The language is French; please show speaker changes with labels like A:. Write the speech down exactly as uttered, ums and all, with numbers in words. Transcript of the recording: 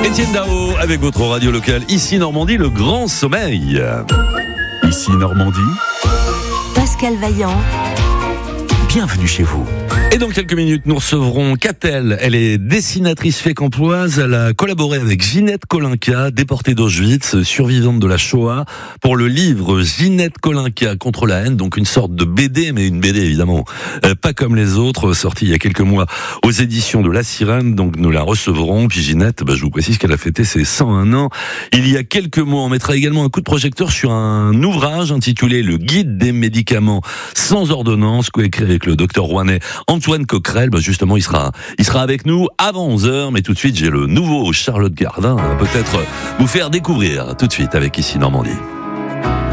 A: Étienne Dao avec votre radio locale. Ici Normandie, le grand sommeil.
B: Ici Normandie,
C: Pascal Vaillant.
B: bienvenue chez vous.
A: Et dans quelques minutes, nous recevrons Catel. Elle est dessinatrice fécampoise. Elle a collaboré avec Ginette Kolinka, déportée d'Auschwitz, survivante de la Shoah, pour le livre Ginette Kolinka contre la haine. Donc une sorte de B D, mais une B D évidemment euh, pas comme les autres, sortie il y a quelques mois aux éditions de La Sirène. Donc nous la recevrons. Puis Ginette, bah, je vous précise qu'elle a fêté ses cent un ans il y a quelques mois. On mettra également un coup de projecteur sur un ouvrage intitulé Le Guide des médicaments sans ordonnance, coécrit avec le docteur rouennais Antoine Coquerel. Bah justement, il sera, il sera avec nous avant onze heures, mais tout de suite, j'ai le nouveau Charlotte Gardin à peut-être vous faire découvrir tout de suite avec Ici Normandie.